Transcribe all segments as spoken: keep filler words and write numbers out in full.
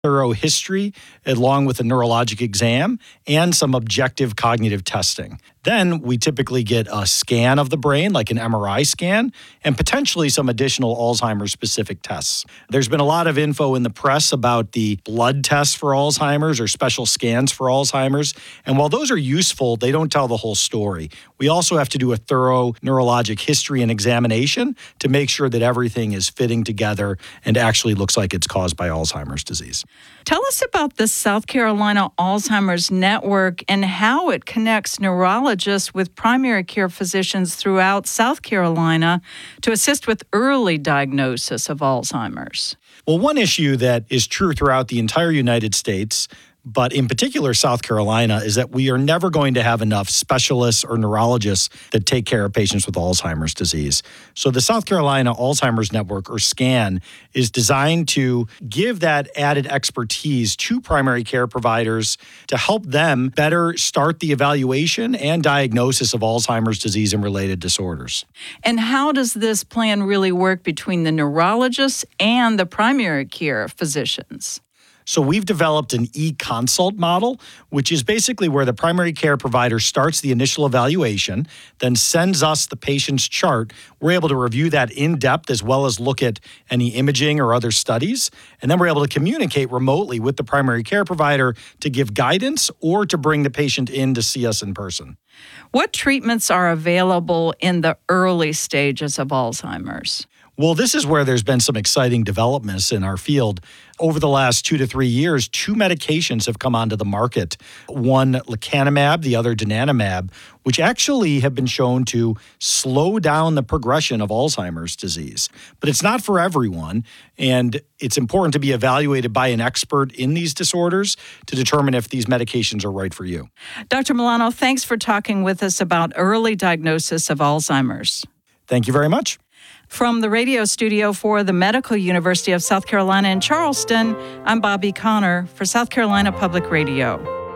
thorough history along with a neurologic exam and some objective cognitive testing. Then we typically get a scan of the brain, like an M R I scan, and potentially some additional Alzheimer's specific tests. There's been a lot of info in the press about the blood tests for Alzheimer's or special scans for Alzheimer's. And while those are useful, they don't tell the whole story. We also have to do a thorough neurologic history and examination to make sure that everything is fitting together and actually looks like it's caused by Alzheimer's disease. Tell us about the South Carolina Alzheimer's Network and how it connects neurologists with primary care physicians throughout South Carolina to assist with early diagnosis of Alzheimer's. Well, one issue that is true throughout the entire United States, but in particular South Carolina, is that we are never going to have enough specialists or neurologists that take care of patients with Alzheimer's disease. So the South Carolina Alzheimer's Network, or SCAN, is designed to give that added expertise to primary care providers to help them better start the evaluation and diagnosis of Alzheimer's disease and related disorders. And how does this plan really work between the neurologists and the primary care physicians? So we've developed an e-consult model, which is basically where the primary care provider starts the initial evaluation, then sends us the patient's chart. We're able to review that in depth as well as look at any imaging or other studies. And then we're able to communicate remotely with the primary care provider to give guidance or to bring the patient in to see us in person. What treatments are available in the early stages of Alzheimer's? Well, this is where there's been some exciting developments in our field. Over the last two to three years, two medications have come onto the market. One, lecanemab, the other, donanemab, which actually have been shown to slow down the progression of Alzheimer's disease. But it's not for everyone, and it's important to be evaluated by an expert in these disorders to determine if these medications are right for you. Doctor Milano, thanks for talking with us about early diagnosis of Alzheimer's. Thank you very much. From the radio studio for the Medical University of South Carolina in Charleston, I'm Bobby Connor for South Carolina Public Radio.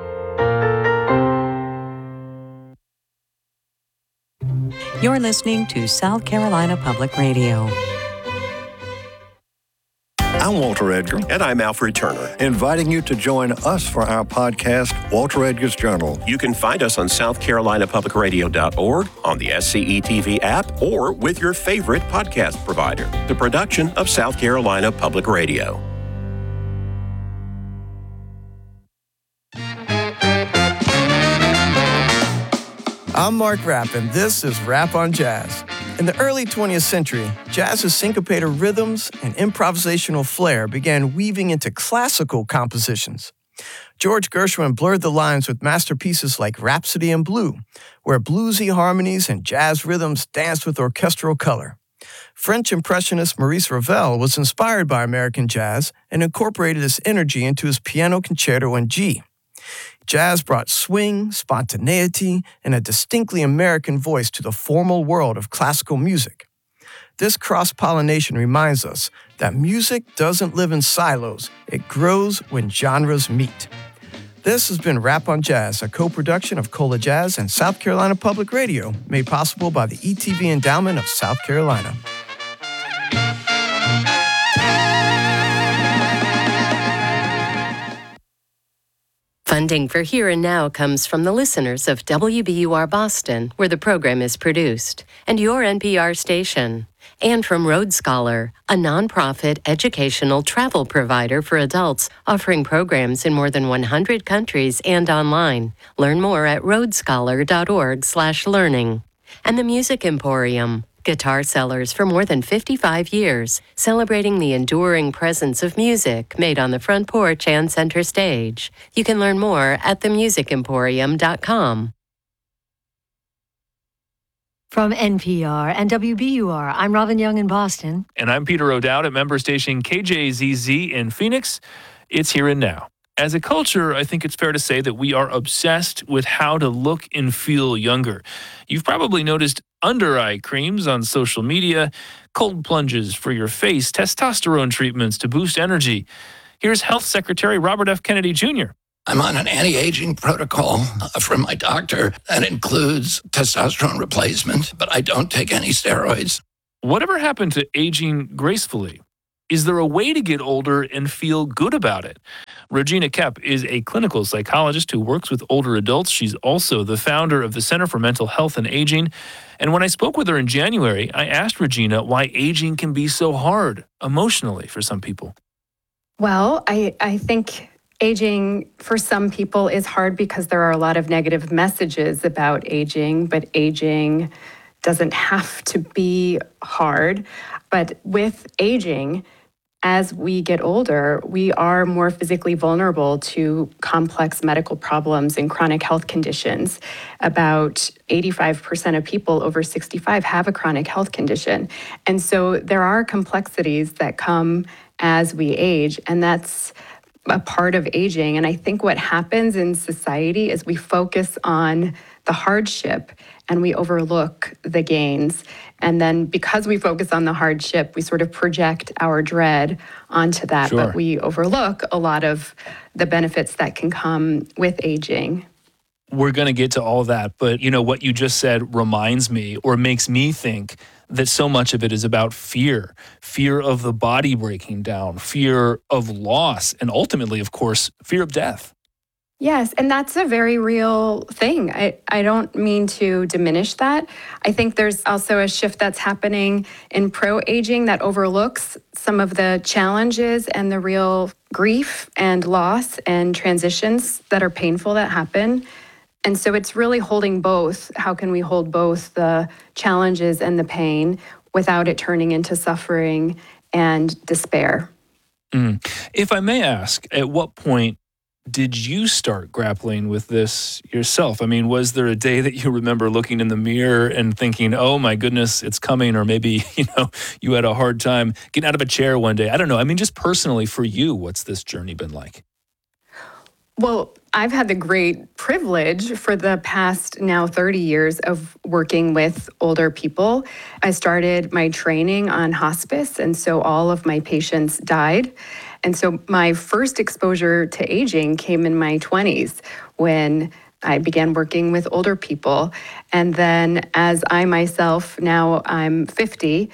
You're listening to South Carolina Public Radio. I'm Walter Edgar. And I'm Alfred Turner. Inviting you to join us for our podcast, Walter Edgar's Journal. You can find us on south carolina public radio dot org, on the S C E T V app, or with your favorite podcast provider. The production of South Carolina Public Radio. I'm Mark Rapp, and this is Rap on Jazz. In the early twentieth century, jazz's syncopated rhythms and improvisational flair began weaving into classical compositions. George Gershwin blurred the lines with masterpieces like Rhapsody in Blue, where bluesy harmonies and jazz rhythms danced with orchestral color. French impressionist Maurice Ravel was inspired by American jazz and incorporated this energy into his piano concerto in G. Jazz brought swing, spontaneity, and a distinctly American voice to the formal world of classical music. This cross-pollination reminds us that music doesn't live in silos. It grows when genres meet. This has been Rap on Jazz, a co-production of Cola Jazz and South Carolina Public Radio, made possible by the E T V Endowment of South Carolina. Funding for Here and Now comes from the listeners of W B U R Boston, where the program is produced, and your N P R station. And from Road Scholar, a nonprofit educational travel provider for adults offering programs in more than one hundred countries and online. Learn more at road scholar dot org slash learning. And the Music Emporium, guitar sellers for more than fifty-five years, celebrating the enduring presence of music made on the front porch and center stage. You can learn more at the music emporium dot com. From N P R and W B U R, I'm Robin Young in Boston. And I'm Peter O'Dowd at member station K J Z Z in Phoenix. It's Here and Now. As a culture, I think it's fair to say that we are obsessed with how to look and feel younger. You've probably noticed under-eye creams on social media, cold plunges for your face, testosterone treatments to boost energy. Here's Health Secretary Robert F. Kennedy Junior I'm on an anti-aging protocol uh, from my doctor that includes testosterone replacement, but I don't take any steroids. Whatever happened to aging gracefully? Is there a way to get older and feel good about it? Regina Koepp is a clinical psychologist who works with older adults. She's also the founder of the Center for Mental Health and Aging. And when I spoke with her in January, I asked Regina why aging can be so hard emotionally for some people. Well, I, I think aging for some people is hard because there are a lot of negative messages about aging, but aging doesn't have to be hard. But with aging, as we get older, we are more physically vulnerable to complex medical problems and chronic health conditions. About eighty-five percent of people over sixty-five have a chronic health condition. And so there are complexities that come as we age, and that's a part of aging. And I think what happens in society is we focus on the hardship and we overlook the gains. And then because we focus on the hardship, we sort of project our dread onto that, Sure. but we overlook a lot of the benefits that can come with aging. We're going to get to all of that, but you know what you just said reminds me or makes me think that so much of it is about fear, fear of the body breaking down, fear of loss, and ultimately, of course, fear of death. Yes, and that's a very real thing. I, I don't mean to diminish that. I think there's also a shift that's happening in pro-aging that overlooks some of the challenges and the real grief and loss and transitions that are painful that happen. And so it's really holding both. How can we hold both the challenges and the pain without it turning into suffering and despair? Mm. If I may ask, at what point did you start grappling with this yourself? I mean, was there a day that you remember looking in the mirror and thinking, oh my goodness, it's coming? Or maybe, you know, you had a hard time getting out of a chair one day. I don't know. I mean, just personally for you, what's this journey been like? Well, I've had the great privilege for the past now thirty years of working with older people. I started my training on hospice, and so all of my patients died. And so my first exposure to aging came in my twenties when I began working with older people. And then as I myself, now I'm fifty,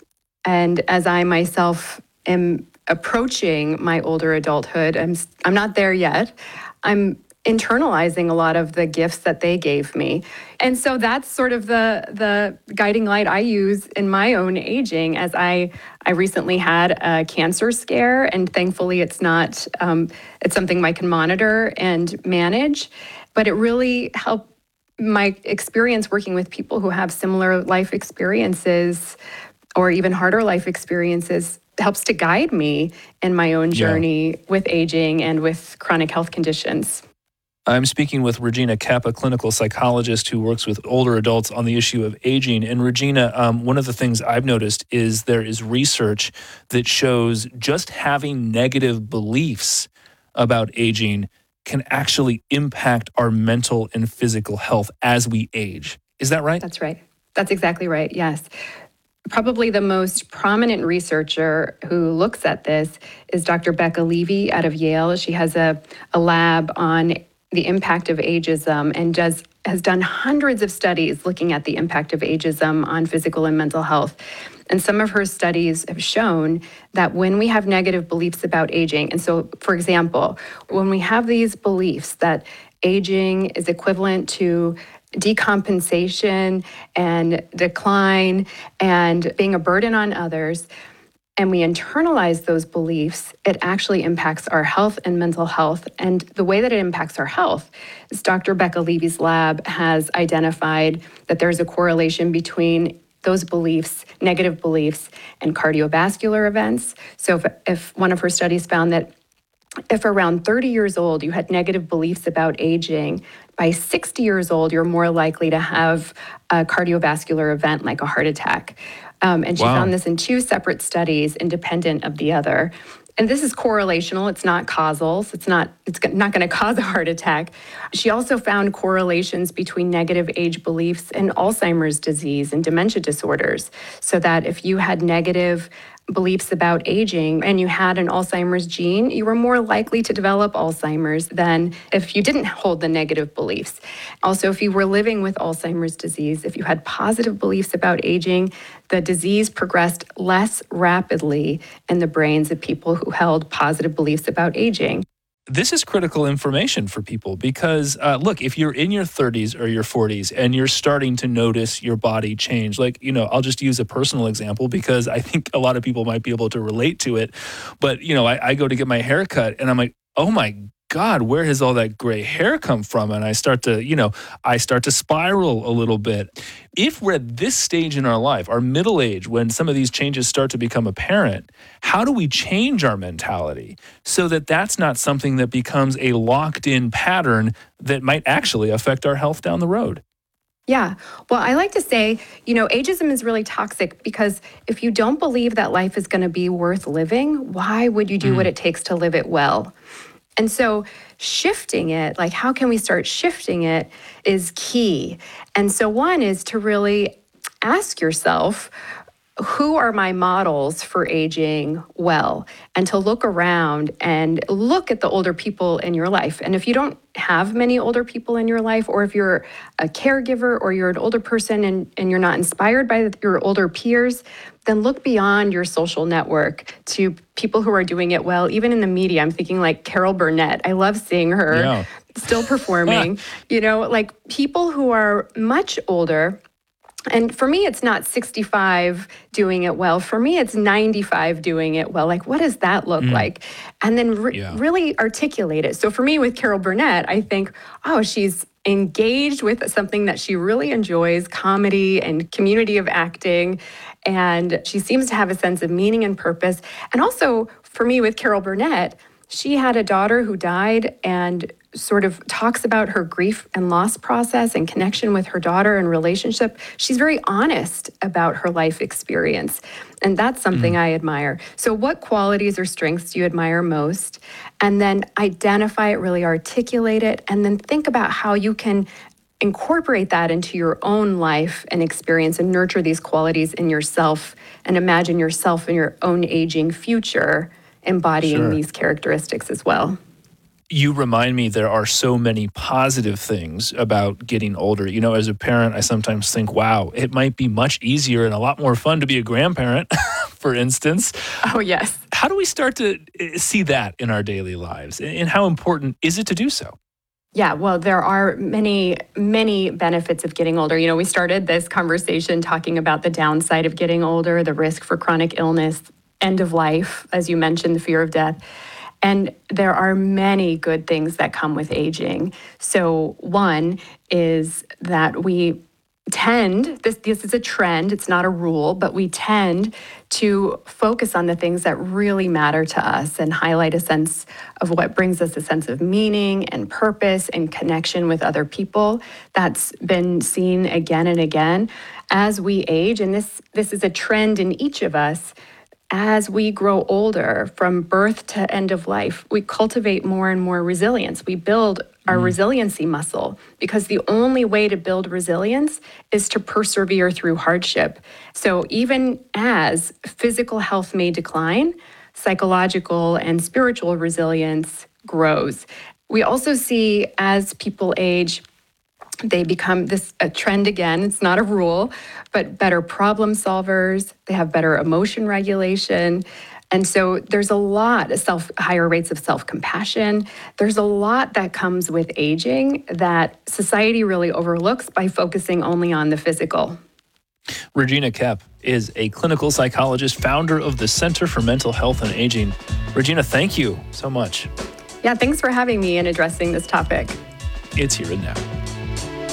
and as I myself am approaching my older adulthood, I'm I'm not there yet. I'm internalizing a lot of the gifts that they gave me. And so that's sort of the the guiding light I use in my own aging, as I I recently had a cancer scare, and thankfully it's not, um, it's something I can monitor and manage, but it really helped my experience working with people who have similar life experiences or even harder life experiences helps to guide me in my own journey yeah. with aging and with chronic health conditions. I'm speaking with Regina Koepp, a clinical psychologist who works with older adults on the issue of aging. And Regina, um, one of the things I've noticed is there is research that shows just having negative beliefs about aging can actually impact our mental and physical health as we age. Is that right? That's right. That's exactly right, yes. Probably the most prominent researcher who looks at this is Doctor Becca Levy out of Yale. She has a, a lab on the impact of ageism and does has done hundreds of studies looking at the impact of ageism on physical and mental health. And some of her studies have shown that when we have negative beliefs about aging, and so, for example, when we have these beliefs that aging is equivalent to decompensation and decline and being a burden on others, and we internalize those beliefs, it actually impacts our health and mental health. And the way that it impacts our health is Doctor Becca Levy's lab has identified that there's a correlation between those beliefs, negative beliefs, and cardiovascular events. So if, if one of her studies found that if around thirty years old you had negative beliefs about aging, by sixty years old, you're more likely to have a cardiovascular event like a heart attack. Um, and she wow. found this in two separate studies, independent of the other. And this is correlational, it's not causal, so it's not, it's not gonna cause a heart attack. She also found correlations between negative age beliefs and Alzheimer's disease and dementia disorders, so that if you had negative beliefs about aging and you had an Alzheimer's gene, you were more likely to develop Alzheimer's than if you didn't hold the negative beliefs. Also, if you were living with Alzheimer's disease, if you had positive beliefs about aging, the disease progressed less rapidly in the brains of people who held positive beliefs about aging. This is critical information for people because, uh, look, if you're in your thirties or your forties and you're starting to notice your body change, like, you know, I'll just use a personal example because I think a lot of people might be able to relate to it. But, you know, I, I go to get my hair cut and I'm like, oh my God, where has all that gray hair come from? And I start to, you know, I start to spiral a little bit. If we're at this stage in our life, our middle age, when some of these changes start to become apparent, how do we change our mentality so that that's not something that becomes a locked in pattern that might actually affect our health down the road? Yeah. Well, I like to say, you know, ageism is really toxic because if you don't believe that life is going to be worth living, why would you do mm. what it takes to live it well? And so shifting it, like how can we start shifting it, is key. And so one is to really ask yourself, who are my models for aging well? And to look around and look at the older people in your life. And if you don't have many older people in your life, or if you're a caregiver or you're an older person and, and you're not inspired by your older peers, then look beyond your social network to people who are doing it well, even in the media. I'm thinking like Carol Burnett. I love seeing her yeah. still performing. You know, like people who are much older. And for me, it's not sixty-five doing it well. For me, it's ninety-five doing it well. Like, what does that look mm. like? And then re- yeah. really articulate it. So for me, with Carol Burnett, I think, oh, she's engaged with something that she really enjoys, comedy and community of acting. And she seems to have a sense of meaning and purpose. And also, for me, with Carol Burnett, she had a daughter who died and sort of talks about her grief and loss process and connection with her daughter and relationship. She's very honest about her life experience. And that's something mm. I admire. So what qualities or strengths do you admire most? And then identify it, really articulate it, and then think about how you can incorporate that into your own life and experience and nurture these qualities in yourself and imagine yourself in your own aging future embodying sure. these characteristics as well. You remind me there are so many positive things about getting older. You know, as a parent, I sometimes think, wow, it might be much easier and a lot more fun to be a grandparent, for instance. Oh, yes. How do we start to see that in our daily lives? And how important is it to do so? Yeah, well, there are many, many benefits of getting older. You know, we started this conversation talking about the downside of getting older, the risk for chronic illness, end of life, as you mentioned, the fear of death. And there are many good things that come with aging. So one is that we tend, this, this is a trend, it's not a rule, but we tend to focus on the things that really matter to us and highlight a sense of what brings us a sense of meaning and purpose and connection with other people. That's been seen again and again as we age. And this, this is a trend in each of us. As we grow older, from birth to end of life, we cultivate more and more resilience. We build our mm. resiliency muscle because the only way to build resilience is to persevere through hardship. So even as physical health may decline, psychological and spiritual resilience grows. We also see as people age, they become this a trend again, it's not a rule, but better problem solvers, they have better emotion regulation. And so there's a lot of self, higher rates of self-compassion. There's a lot that comes with aging that society really overlooks by focusing only on the physical. Regina Koepp is a clinical psychologist, founder of the Center for Mental Health and Aging. Regina, thank you so much. Yeah, thanks for having me and addressing this topic. It's Here and Now.